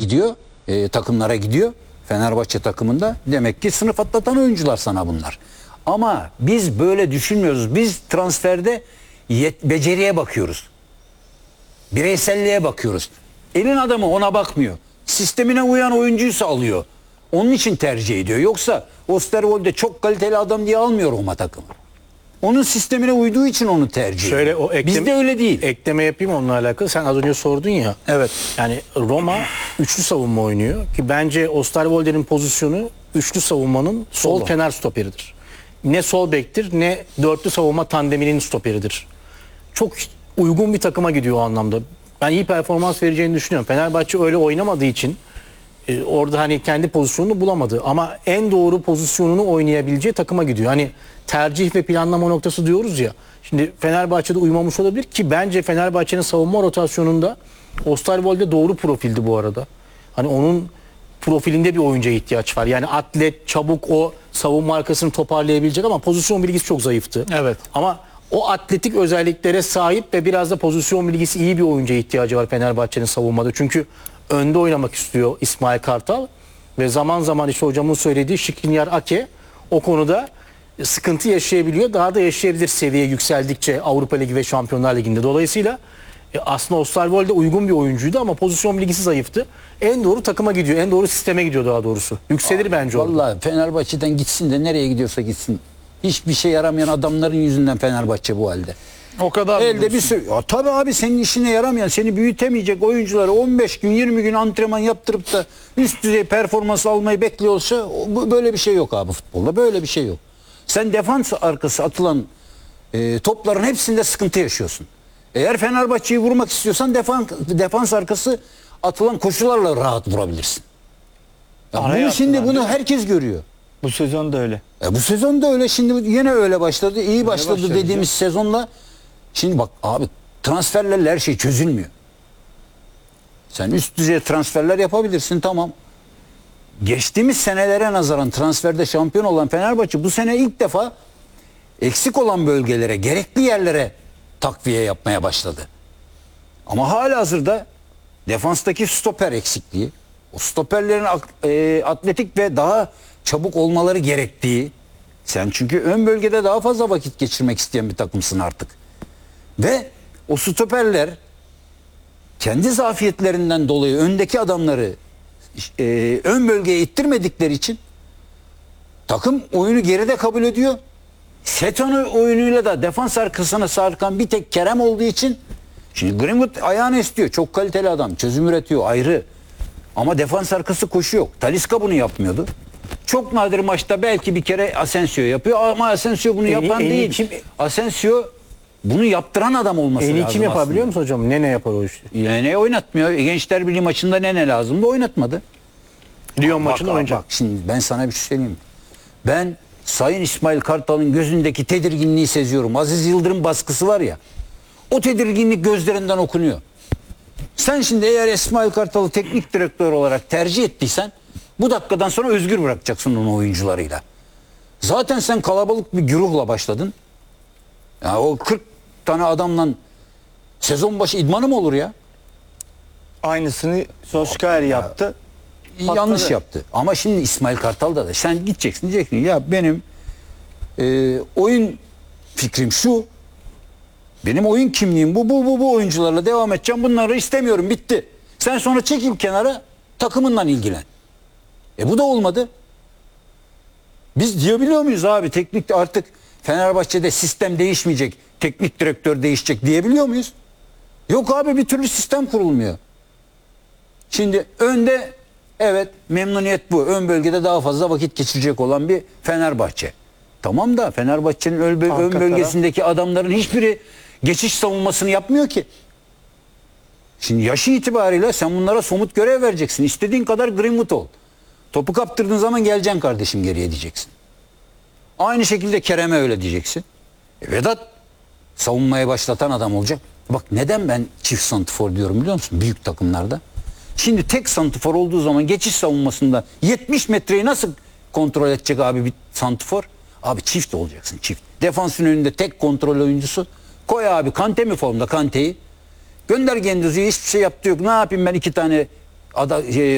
gidiyor. Takımlara gidiyor. Fenerbahçe takımında. Demek ki sınıf atlatan oyuncular sana bunlar. Ama biz böyle düşünmüyoruz. Biz transferde beceriye bakıyoruz. Bireyselliğe bakıyoruz. Elin adamı ona bakmıyor. Sistemine uyan oyuncuysa alıyor. Onun için tercih ediyor. Yoksa Osterwolde çok kaliteli adam diye almıyor Roma takımı. Onun sistemine uyduğu için onu tercih ediyor. Bizde öyle değil. Ekleme yapayım onunla alakalı. Sen az önce sordun ya. Evet. Yani Roma üçlü savunma oynuyor ki bence Osterwolde'nin pozisyonu üçlü savunmanın sol kenar stoperidir. Ne sol bektir ne dörtlü savunma tandeminin stoperidir. Çok uygun bir takıma gidiyor o anlamda. Ben iyi performans vereceğini düşünüyorum. Fenerbahçe öyle oynamadığı için orada hani kendi pozisyonunu bulamadı. Ama en doğru pozisyonunu oynayabileceği takıma gidiyor. Hani tercih ve planlama noktası diyoruz ya. Şimdi Fenerbahçe'de uymamış olabilir ki bence Fenerbahçe'nin savunma rotasyonunda Osterwolde doğru profildi bu arada. Hani onun profilinde bir oyuncuya ihtiyaç var. Yani atlet, çabuk o savunma arkasını toparlayabilecek ama pozisyon bilgisi çok zayıftı. Evet. Ama o atletik özelliklere sahip ve biraz da pozisyon bilgisi iyi bir oyuncuya ihtiyacı var Fenerbahçe'nin savunmada. Çünkü önde oynamak istiyor İsmail Kartal ve zaman zaman işte hocamın söylediği Skriniar Ake o konuda sıkıntı yaşayabiliyor. Daha da yaşayabilir seviye yükseldikçe Avrupa Ligi ve Şampiyonlar Ligi'nde. Dolayısıyla aslında Osterwolde uygun bir oyuncuydu ama pozisyon bilgisi zayıftı. En doğru takıma gidiyor. En doğru sisteme gidiyor daha doğrusu. Yükselir bence orada. Vallahi Fenerbahçe'den gitsin de nereye gidiyorsa gitsin. Hiçbir şey yaramayan adamların yüzünden Fenerbahçe bu halde. O kadar. Elde bir sürü. Ya tabii abi senin işine yaramayan, seni büyütemeyecek oyuncuları 15 gün 20 gün antrenman yaptırıp da üst düzey performans almayı bekliyorsa böyle bir şey yok abi futbolda. Böyle bir şey yok. Sen defans arkası atılan topların hepsinde sıkıntı yaşıyorsun. Eğer Fenerbahçe'yi vurmak istiyorsan defans arkası atılan koşularla rahat vurabilirsin. Ya bunu şimdi bunu herkes görüyor. Bu sezon da öyle. Bu sezon da öyle. Şimdi yine öyle başladı. İyi başladı dediğimiz sezonla. Şimdi bak abi transferlerle her şey çözülmüyor. Sen üst düzey transferler yapabilirsin tamam. Geçtiğimiz senelere nazaran transferde şampiyon olan Fenerbahçe bu sene ilk defa eksik olan bölgelere, gerekli yerlere takviye yapmaya başladı. Ama halihazırda defanstaki stoper eksikliği, o stoperlerin atletik ve daha çabuk olmaları gerektiği, sen çünkü ön bölgede daha fazla vakit geçirmek isteyen bir takımsın artık. Ve o stoperler kendi zafiyetlerinden dolayı öndeki adamları ön bölgeye ittirmedikleri için takım oyunu geride kabul ediyor. Set oyunuyla da defans arkasına sarkan bir tek Kerem olduğu için şimdi Greenwood ayağını istiyor. Çok kaliteli adam. Çözüm üretiyor ayrı. Ama defans arkası koşu yok. Talisca bunu yapmıyordu. Çok nadir maçta belki bir kere Asensio yapıyor ama Asensio bunu yapan değil. Asensio bunu yaptıran adam olması lazım. En iyi kim yapar biliyor musun hocam? Nene yapar o işi. Nene oynatmıyor. Gençler Birliği maçında Nene lazımdı oynatmadı. Lyon maçında oynayacak. Bak şimdi ben sana bir şey söyleyeyim. Ben Sayın İsmail Kartal'ın gözündeki tedirginliği seziyorum. Aziz Yıldırım baskısı var ya. O tedirginlik gözlerinden okunuyor. Sen şimdi eğer İsmail Kartal'ı teknik direktör olarak tercih ettiysen bu dakikadan sonra özgür bırakacaksın onu oyuncularıyla. Zaten sen kalabalık bir güruhla başladın. Ya o 40 tane adamla sezon başı idmanı mı olur ya? Aynısını Solskjaer yaptı. Yanlış yaptı. Ama şimdi İsmail Kartal'da da sen diyeceksin ya benim oyun fikrim şu. Benim oyun kimliğim bu oyuncularla devam edeceğim. Bunları istemiyorum bitti. Sen sonra çekil kenara takımınla ilgilen. Bu da olmadı. Biz diyebiliyor muyuz abi teknik artık Fenerbahçe'de sistem değişmeyecek, teknik direktör değişecek diyebiliyor muyuz? Yok abi bir türlü sistem kurulmuyor. Şimdi önde evet memnuniyet bu. Ön bölgede daha fazla vakit geçirecek olan bir Fenerbahçe. Tamam da Fenerbahçe'nin ön bölgesindeki adamların hiçbiri geçiş savunmasını yapmıyor ki. Şimdi yaşı itibariyle sen bunlara somut görev vereceksin. İstediğin kadar Greenwood ol. Topu kaptırdığın zaman geleceksin kardeşim geriye diyeceksin. Aynı şekilde Kerem'e öyle diyeceksin. Vedat savunmaya başlatan adam olacak. Bak neden ben çift santifor diyorum biliyor musun? Büyük takımlarda. Şimdi tek santifor olduğu zaman geçiş savunmasında 70 metreyi nasıl kontrol edecek abi bir santifor? Abi çift olacaksın çift. Defansın önünde tek kontrol oyuncusu. Koy abi Kante mi formda Kante'yi. Gönder Gendouzi'ye hiçbir şey yaptı yok. Ne yapayım ben iki tane